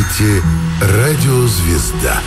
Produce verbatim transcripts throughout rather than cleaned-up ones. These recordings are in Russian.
слушаете «Радиозвезда».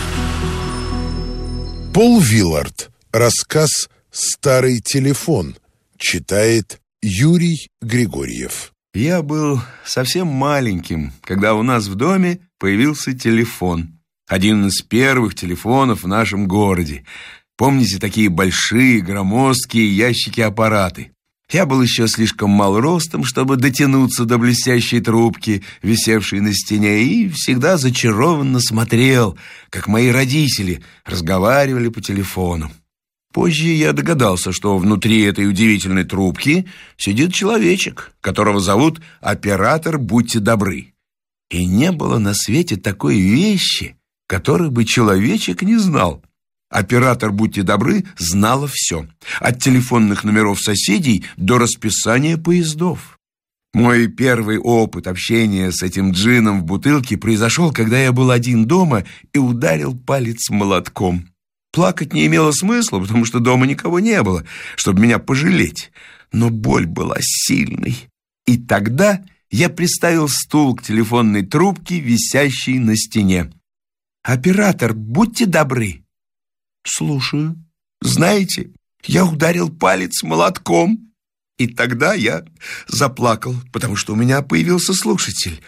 Пол Виллард. Рассказ «Старый телефон». Читает Юрий Григорьев. Я был совсем маленьким, когда у нас в доме появился телефон. Один из первых телефонов в нашем городе. Помните, такие большие, громоздкие ящики-аппараты? Я был еще слишком мал ростом, чтобы дотянуться до блестящей трубки, висевшей на стене, и всегда зачарованно смотрел, как мои родители разговаривали по телефону. Позже я догадался, что внутри этой удивительной трубки сидит человечек, которого зовут оператор «Будьте добры». И не было на свете такой вещи, которой бы человечек не знал. Оператор «Будьте добры» знала все, от телефонных номеров соседей до расписания поездов. Мой первый опыт общения с этим джинном в бутылке произошел, когда я был один дома и ударил палец молотком. Плакать не имело смысла, потому что дома никого не было, чтобы меня пожалеть. Но боль была сильной. И тогда я приставил стул к телефонной трубке, висящей на стене. «Оператор, будьте добры». «Слушаю». «Знаете, я ударил палец молотком». И тогда я заплакал, потому что у меня появился слушатель.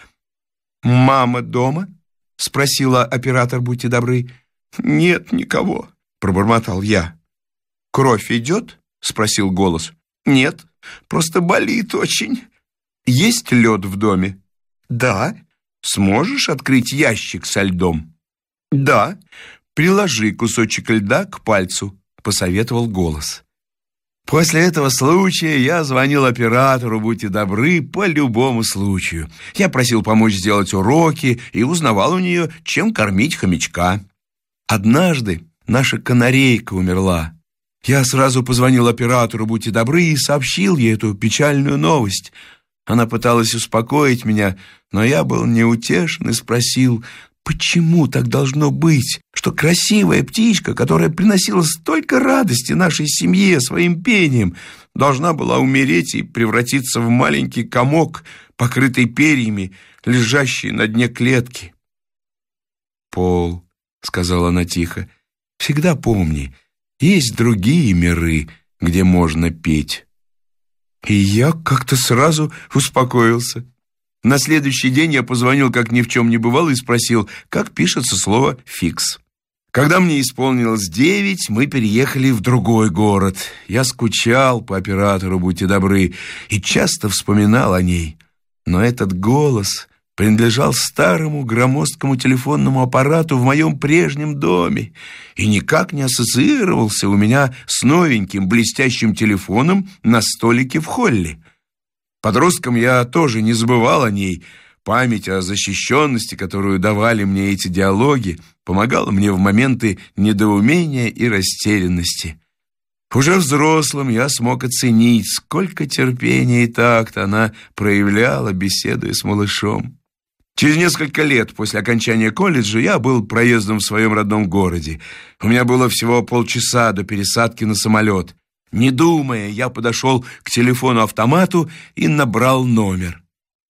«Мама дома?» — спросила оператор «Будьте добры». «Нет никого», — пробормотал я. «Кровь идет?» — спросил голос. «Нет, просто болит очень». «Есть лед в доме?» «Да». «Сможешь открыть ящик со льдом?» «Да». «Приложи кусочек льда к пальцу», — посоветовал голос. После этого случая я звонил оператору «Будьте добры» по любому случаю. Я просил помочь сделать уроки и узнавал у нее, чем кормить хомячка. Однажды наша канарейка умерла. Я сразу позвонил оператору «Будьте добры» и сообщил ей эту печальную новость. Она пыталась успокоить меня, но я был неутешен и спросил, почему так должно быть, что красивая птичка, которая приносила столько радости нашей семье своим пением, должна была умереть и превратиться в маленький комок, покрытый перьями, лежащий на дне клетки. «Пол», — сказала она тихо, — «всегда помни, есть другие миры, где можно петь». И я как-то сразу успокоился. На следующий день я позвонил, как ни в чем не бывало, и спросил, как пишется слово «фикс». Когда мне исполнилось девять, мы переехали в другой город. Я скучал по оператору «Будьте добры» и часто вспоминал о ней. Но этот голос принадлежал старому громоздкому телефонному аппарату в моем прежнем доме и никак не ассоциировался у меня с новеньким блестящим телефоном на столике в холле. Подростком я тоже не забывал о ней. Память о защищенности, которую давали мне эти диалоги, помогала мне в моменты недоумения и растерянности. Уже взрослым я смог оценить, сколько терпения и такта она проявляла, беседуя с малышом. Через несколько лет после окончания колледжа я был проездом в своем родном городе. У меня было всего полчаса до пересадки на самолет. Не думая, я подошел к телефону-автомату и набрал номер.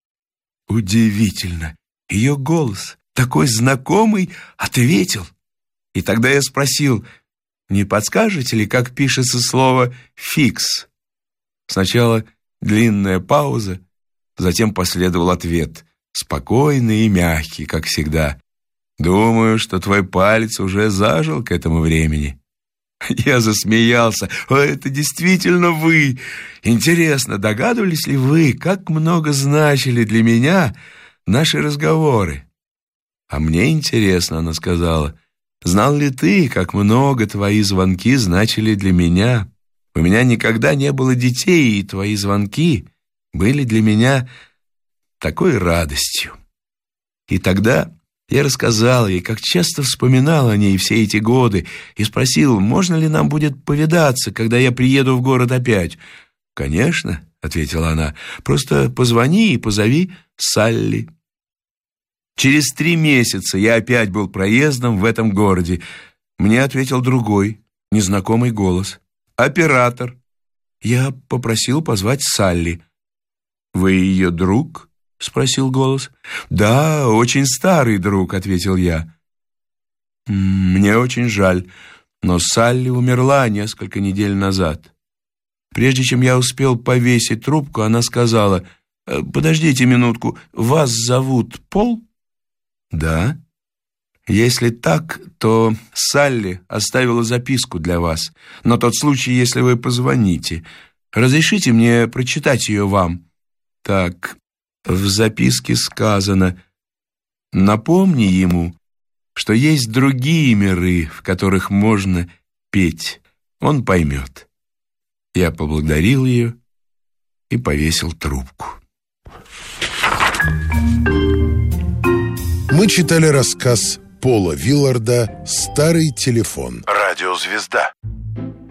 Удивительно, ее голос, такой знакомый, ответил. И тогда я спросил, не подскажете ли, как пишется слово «фикс»? Сначала длинная пауза, затем последовал ответ, спокойный и мягкий, как всегда. «Думаю, что твой палец уже зажил к этому времени». Я засмеялся. «О, это действительно вы! Интересно, догадывались ли вы, как много значили для меня наши разговоры?» «А мне интересно», — она сказала, «знал ли ты, как много твои звонки значили для меня? У меня никогда не было детей, и твои звонки были для меня такой радостью». И тогда я рассказал ей, как часто вспоминал о ней все эти годы, и спросил, можно ли нам будет повидаться, когда я приеду в город опять. «Конечно», — ответила она, — «просто позвони и позови Салли». Через три месяца я опять был проездом в этом городе. Мне ответил другой, незнакомый голос. «Оператор». Я попросил позвать Салли. «Вы ее друг?» — спросил голос. «Да, очень старый друг», — ответил я. «Мне очень жаль, но Салли умерла несколько недель назад». Прежде чем я успел повесить трубку, она сказала: «Подождите минутку, вас зовут Пол?» «Да». «Если так, то Салли оставила записку для вас. На тот случай, если вы позвоните. Разрешите мне прочитать ее вам?» «Так, в записке сказано: напомни ему, что есть другие миры, в которых можно петь. Он поймет». Я поблагодарил ее и повесил трубку. Мы читали рассказ Пола Вилларда «Старый телефон». Радиозвезда.